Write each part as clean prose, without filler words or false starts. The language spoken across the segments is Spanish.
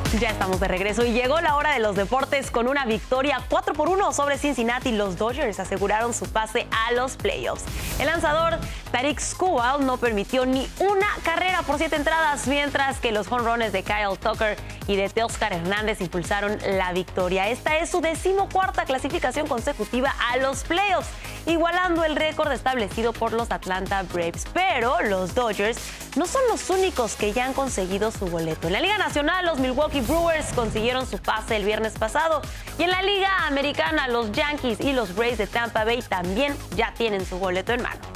Ya estamos de regreso y llegó la hora de los deportes con una victoria 4-1 sobre Cincinnati. Los Dodgers aseguraron su pase a los playoffs. El lanzador Tarik Skubal no permitió ni una carrera por 7 entradas, mientras que los jonrones de Kyle Tucker y de Teoscar Hernández impulsaron la victoria. Esta es su 14ª clasificación consecutiva a los playoffs, igualando el récord establecido por los Atlanta Braves. Pero los Dodgers no son los únicos que ya han conseguido su boleto. En la Liga Nacional, los Milwaukee Brewers consiguieron su pase el viernes pasado, y en la Liga Americana, los Yankees y los Rays de Tampa Bay también ya tienen su boleto en mano.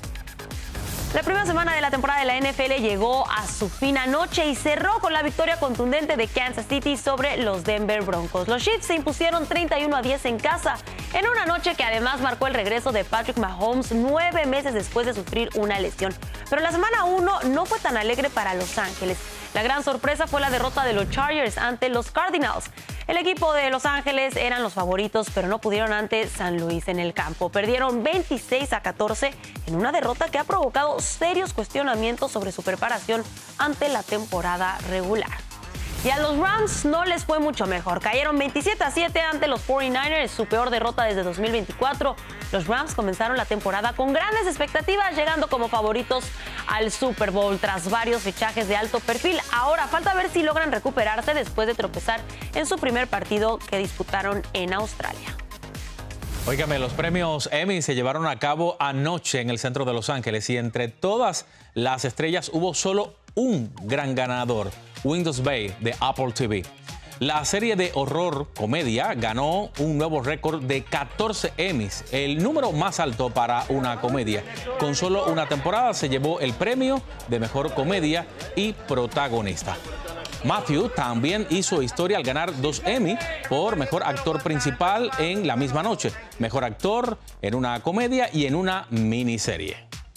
La primera semana de la temporada de la NFL llegó a su fin anoche y cerró con la victoria contundente de Kansas City sobre los Denver Broncos. Los Chiefs se impusieron 31-10 en casa, en una noche que además marcó el regreso de Patrick Mahomes 9 meses después de sufrir una lesión. Pero la semana 1 no fue tan alegre para Los Ángeles. La gran sorpresa fue la derrota de los Chargers ante los Cardinals. El equipo de Los Ángeles eran los favoritos, pero no pudieron ante San Luis en el campo. Perdieron 26-14 en una derrota que ha provocado serios cuestionamientos sobre su preparación ante la temporada regular. Y a los Rams no les fue mucho mejor. Cayeron 27-7 ante los 49ers, su peor derrota desde 2024. Los Rams comenzaron la temporada con grandes expectativas, llegando como favoritos al Super Bowl tras varios fichajes de alto perfil. Ahora falta ver si logran recuperarse después de tropezar en su primer partido que disputaron en Australia. Óigame, los premios Emmy se llevaron a cabo anoche en el centro de Los Ángeles y entre todas las estrellas hubo solo un gran ganador: Windows Bay de Apple TV. La serie de horror comedia ganó un nuevo récord de 14 Emmys, el número más alto para una comedia. Con solo una temporada se llevó el premio de mejor comedia y protagonista. Matthew también hizo historia al ganar 2 Emmy por mejor actor principal en la misma noche, mejor actor en una comedia y en una miniserie.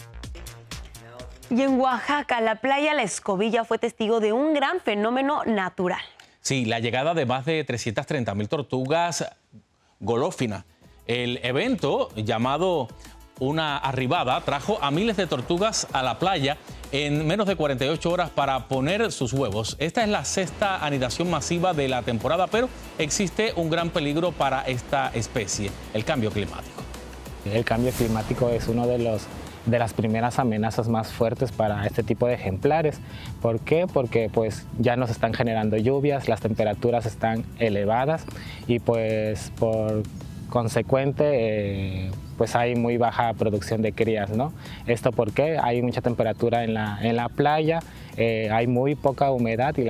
Y en Oaxaca, la playa La Escobilla fue testigo de un gran fenómeno natural. Sí, la llegada de más de 330,000 tortugas golófina. El evento, llamado Una Arribada, trajo a miles de tortugas a la playa en menos de 48 horas para poner sus huevos. Esta es la 6ª anidación masiva de la temporada, pero existe un gran peligro para esta especie: el cambio climático. El cambio climático es uno de las primeras amenazas más fuertes para este tipo de ejemplares. ¿Por qué? Porque pues ya nos están generando lluvias, las temperaturas están elevadas y pues por consecuente pues hay muy baja producción de crías, ¿no? ¿Esto por qué? Hay mucha temperatura en la playa, hay muy poca humedad y